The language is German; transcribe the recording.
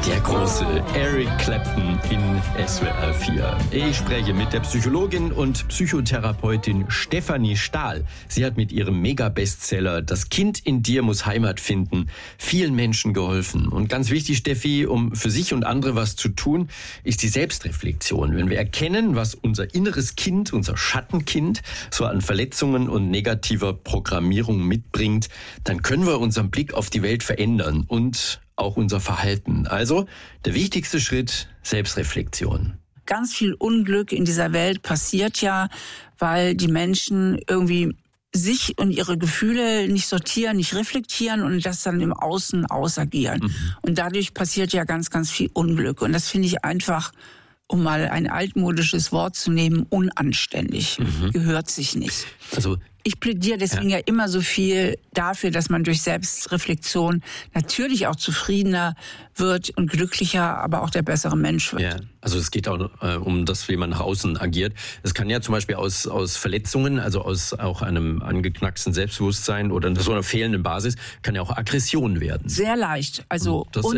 Der große Eric Clapton in SWR 4. Ich spreche mit der Psychologin und Psychotherapeutin Stefanie Stahl. Sie hat mit ihrem Mega-Bestseller Das Kind in dir muss Heimat finden vielen Menschen geholfen. Und ganz wichtig, Steffi, um für sich und andere was zu tun, ist die Selbstreflexion. Wenn wir erkennen, was unser inneres Kind, unser Schattenkind, so an Verletzungen und negativer Programmierung mitbringt, dann können wir unseren Blick auf die Welt verändern und auch unser Verhalten. Also der wichtigste Schritt, Selbstreflexion. Ganz viel Unglück in dieser Welt passiert ja, weil die Menschen irgendwie sich und ihre Gefühle nicht sortieren, nicht reflektieren und das dann im Außen ausagieren. Und dadurch passiert ja ganz, ganz viel Unglück. Und das finde ich einfach, um mal ein altmodisches Wort zu nehmen, unanständig. Gehört sich nicht. Also ich plädiere deswegen ja immer so viel dafür, dass man durch Selbstreflexion natürlich auch zufriedener wird und glücklicher, aber auch der bessere Mensch wird. Ja, also es geht auch um das, wie man nach außen agiert. Es kann ja zum Beispiel aus Verletzungen, also aus auch einem angeknacksten Selbstbewusstsein oder so einer fehlenden Basis, kann ja auch Aggression werden. Sehr leicht. Also